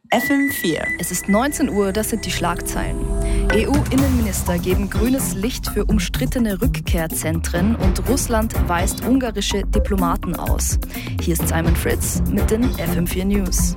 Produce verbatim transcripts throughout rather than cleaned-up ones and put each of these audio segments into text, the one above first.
F M vier. Es ist neunzehn Uhr, das sind die Schlagzeilen. E U-Innenminister geben grünes Licht für umstrittene Rückkehrzentren und Russland weist ungarische Diplomaten aus. Hier ist Simon Fritz mit den F M vier News.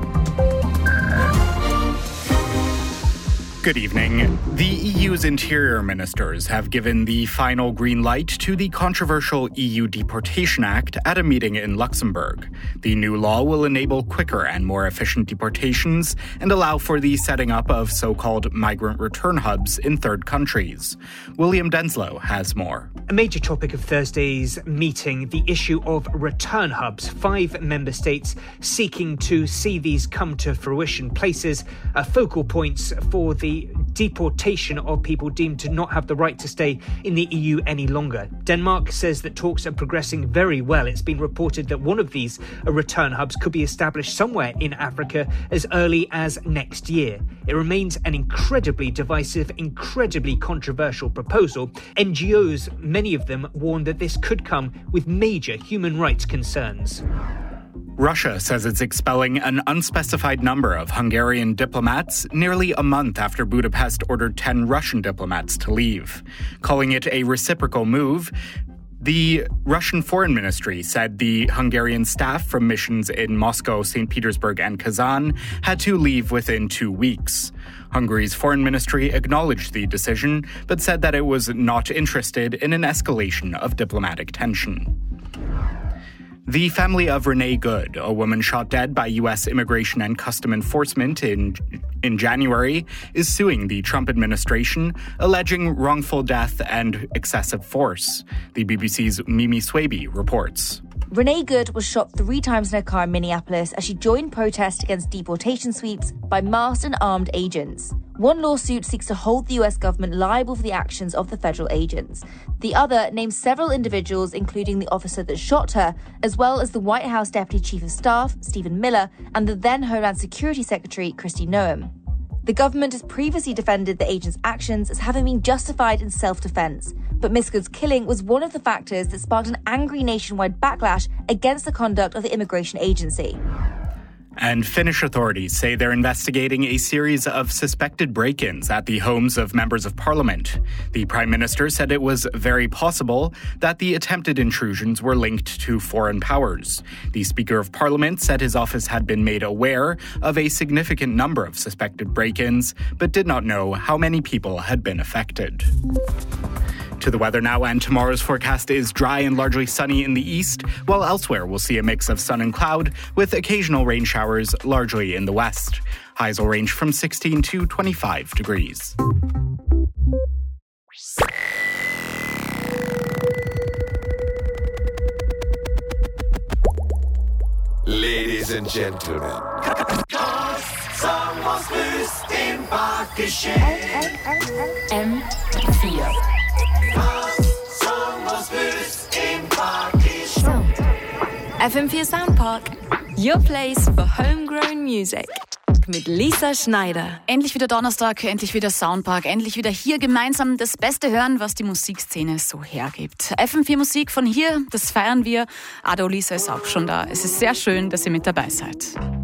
Good evening. The E U's interior ministers have given the final green light to the controversial E U Deportation Act at a meeting in Luxembourg. The new law will enable quicker and more efficient deportations and allow for the setting up of so-called migrant return hubs in third countries. William Denslow has more. A major topic of Thursday's meeting, the issue of return hubs. Five member states seeking to see these come to fruition. Places, uh, focal points for the deportation of people deemed to not have the right to stay in the E U any longer. Denmark says that talks are progressing very well. It's been reported that one of these uh, return hubs could be established somewhere in Africa as early as next year. It remains an incredibly divisive, incredibly controversial proposal. N G Os, many of them, warn that this could come with major human rights concerns. Russia says it's expelling an unspecified number of Hungarian diplomats nearly a month after Budapest ordered ten Russian diplomats to leave. Calling it a reciprocal move, the Russian Foreign Ministry said the Hungarian staff from missions in Moscow, Saint Petersburg, and Kazan had to leave within two weeks. Hungary's foreign ministry acknowledged the decision, but said that it was not interested in an escalation of diplomatic tension. The family of Renee Good, a woman shot dead by U S Immigration and Custom Enforcement in in January, is suing the Trump administration, alleging wrongful death and excessive force. The B B C's Mimi Swaby reports. Renee Good was shot three times in her car in Minneapolis as she joined protests against deportation sweeps by masked and armed agents. One lawsuit seeks to hold the U S government liable for the actions of the federal agents. The other names several individuals, including the officer that shot her, as well as the White House Deputy Chief of Staff, Stephen Miller, and the then Homeland Security Secretary, Kristi Noem. The government has previously defended the agents' actions as having been justified in self-defense. But Miss Good's killing was one of the factors that sparked an angry nationwide backlash against the conduct of the immigration agency. And Finnish authorities say they're investigating a series of suspected break-ins at the homes of members of parliament. The Prime Minister said it was very possible that the attempted intrusions were linked to foreign powers. The Speaker of Parliament said his office had been made aware of a significant number of suspected break-ins, but did not know how many people had been affected. To the weather now, and tomorrow's forecast is dry and largely sunny in the east, while elsewhere we'll see a mix of sun and cloud with occasional rain showers largely in the west. Highs will range from sixteen to twenty-five degrees. Ladies and gentlemen. M vier. F M vier Soundpark, your place for homegrown music. Mit Lisa Schneider. Endlich wieder Donnerstag, endlich wieder Soundpark, endlich wieder hier gemeinsam das Beste hören, was die Musikszene so hergibt. F M vier Musik von hier, das feiern wir. Ada und Lisa ist auch schon da. Es ist sehr schön, dass ihr mit dabei seid.